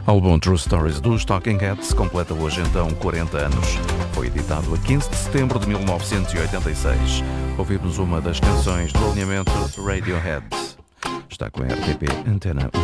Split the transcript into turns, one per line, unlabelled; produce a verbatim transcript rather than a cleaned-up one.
álbum True Stories dos Talking Heads completa hoje então quarenta anos. Foi editado a quinze de setembro de mil novecentos e oitenta e seis. Ouvimos uma das canções do alinhamento Radiohead. Está com a R T P Antena um.